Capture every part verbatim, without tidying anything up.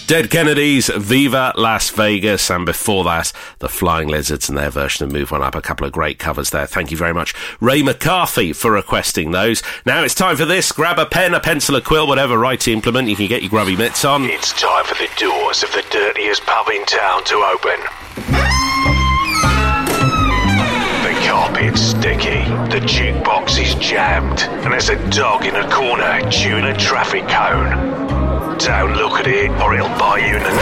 Dead Kennedys, Viva Las Vegas, and before that, the Flying Lizards and their version of Move On Up. A couple of great covers there. Thank you very much, Ray McCarthy, for requesting those. Now it's time for this. Grab a pen, a pencil, a quill, whatever writing implement you can get your grubby mitts on. It's time for the doors of the dirtiest pub in town to open. The carpet's sticky, the jukebox is jammed, and there's a dog in a corner chewing a traffic cone. Don't look at it, or it'll bite you in the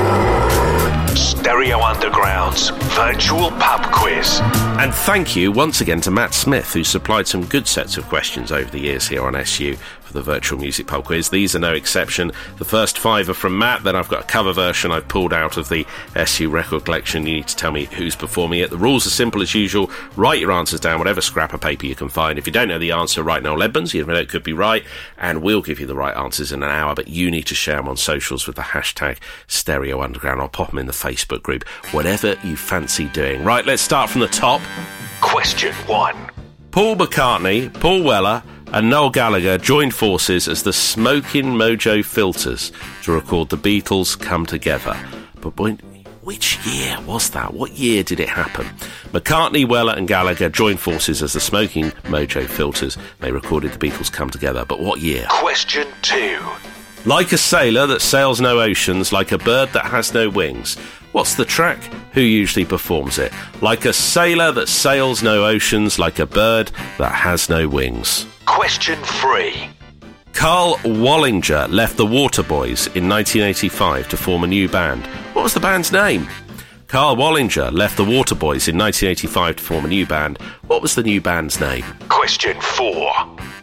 neck. Stereo Underground's virtual pub quiz. And thank you once again to Matt Smith, who supplied some good sets of questions over the years here on S U for the virtual music pub quiz. These are no exception. The first five are from Matt, then I've got a cover version I've pulled out of the S U record collection. You need to tell me who's performing it. The rules are simple as usual. Write your answers down, whatever scrap of paper you can find. If you don't know the answer, write Noel Edmonds. You never know, it could be right, and we'll give you the right answers in an hour, but you need to share them on socials with the hashtag Stereo Underground. I'll pop them in the Facebook group, whatever you fancy doing. Right, let's start from the top. Question one. Paul McCartney, Paul Weller and Noel Gallagher joined forces as the Smokin' Mojo Filters to record The Beatles Come Together. But when, which year was that? What year did it happen? McCartney, Weller and Gallagher joined forces as the Smokin' Mojo Filters. They recorded The Beatles Come Together. But what year? Question two. Like a sailor that sails no oceans, like a bird that has no wings. What's the track? Who usually performs it? Like a sailor that sails no oceans, like a bird that has no wings. Question three. Carl Wallinger left the Waterboys in nineteen eighty-five to form a new band. What was the band's name? Carl Wallinger left the Waterboys in nineteen eighty-five to form a new band. What was the new band's name? Question four.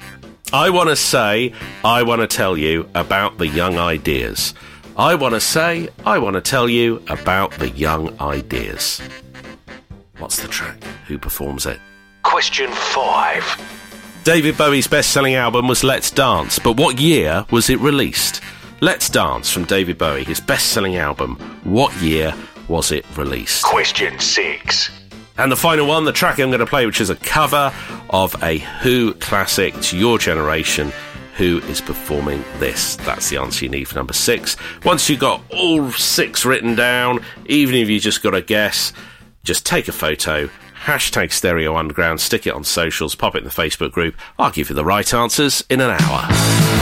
I want to say, I want to tell you about the Young Ideas. I want to say, I want to tell you about the Young Ideas. What's the track? Who performs it? Question five. David Bowie's best-selling album was Let's Dance, but what year was it released? Let's Dance from David Bowie, his best-selling album. What year was it released? Question six. And the final one, the track I'm going to play, which is a cover of a Who classic. To your generation, who is performing this? That's the answer you need for number six. Once you've got all six written down, even if you just got a guess, just take a photo, hashtag Stereo Underground, stick it on socials, pop it in the Facebook group. I'll give you the right answers in an hour.